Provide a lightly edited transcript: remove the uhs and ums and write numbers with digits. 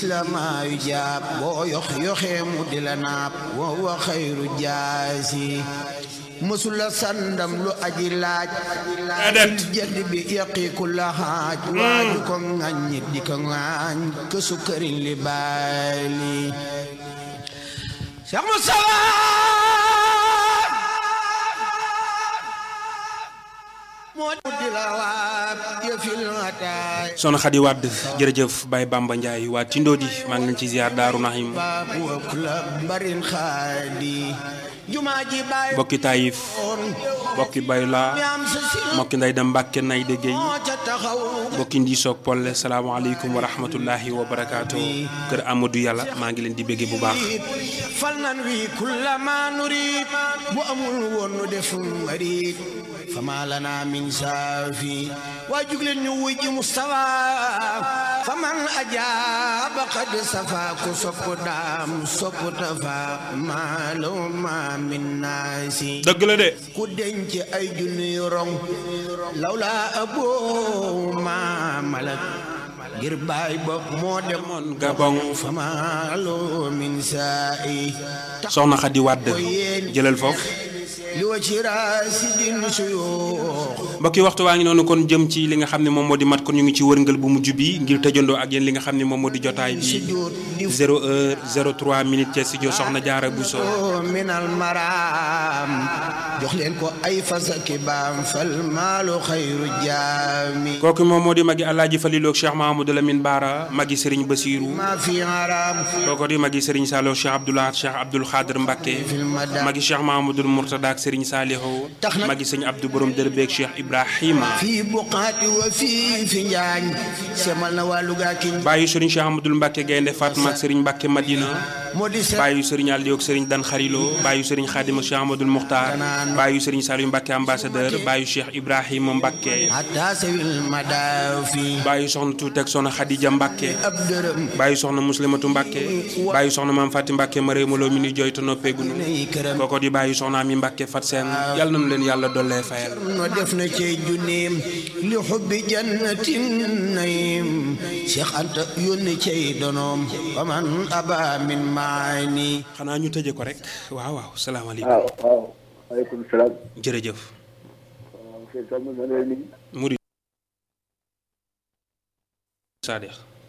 lama yu jaab boo yoxee mu di la naab wa xayru jaasi mësula sandam lu aji laaj jënd bi yaqi kulla haaj waaju ko ŋaññi di ko ŋaañ ke sukkarin li baali Cheikh Moustapha Soxna Xadi Wàdd jërëjëf Baye Bamba Ndiaye waa Tindodi maa ngi leen ci ziar Daaru Nahim bokki Taïf bokki Bayla bokki nday dem Mbàkke nay déggéey bokki ndi soog Polle salaamaaleykum wa rahmatullahi wa barakaatu kër Amadou Yàlla maa ngi leen di bégge bu baax fal nan wi kullama nurid bu amul woon nu def marid fama lana min saafi waa jugleen ñu wuy ji Mustafa faman ajaaba qad safa ku sopp daam sopp tafa maaluma min naasi dëgg la de ku denc ay junni rong lawla aboo ma malak ngir baay bopp moo demoon Gabon famaaloo min saai Soxna Xadi Wàdd jëlal foofu li wa ci raasidin suyoo mbokki waxtu waa ngi noonu kon jëm ci li nga xam ne moom moo di mat kon ñu ngi ci wërngël bu mujj bi ngir tëjandoo ak yéen li nga xam ne moom moo di jotaay bi 0h03 minutes ca studio Soxna Jaara Buso minal maram jox leen ko ay fasaki baam fal maalu xayru jaami kooku moom moo di magi Alaaji Falilu Cheikh Mahamadou Lamine Bara magi Serigne Bassirou ma fi aram kooku di magi Serigne Saliou Cheikh Abdoulaye Cheikh Abdoul Khadir Mbacké magi Cheikh Mahamadou Mourtada Serigne Saliou magi Serigne Abdou Borom Dërbeek Cheikh Ibrahima fii buqaati wa fii fi njaañ semal na wàllu gaa kiñ bàyyi Serigne Cheikh Amadou Mbacké Gaynde Fatma ak Serigne Mbacké Madina bàyyi Serigne Aliou ak Serigne Dan Xarilo bàyyi Serigne Khadima Cheikh Amadou Mokhtar bàyyi Serigne Saliou Mbacké ambassadeur bàyyi Cheikh Ibrahima Mbacké bàyyi soxna Tuutek soxna Khadija Mbacké bàyyi soxna Muslimatu Mbacké bàyyi soxna Maam Fati Mbacké Mariama Lo mi ni jooy te noppeegunu kooko di bàyyi soxna Ami Mbacké Fat Seen yàlla nañu leen yàlla dollee fayal no def na cey junneem li xubbi jannatin naim Cheikh Anta yónni cey donoom faman aba min maani xanaa ñu tëje ko rek waaw waaw salaamaaleykum waaw waaleykum salaam jërëjëf Murid Saadix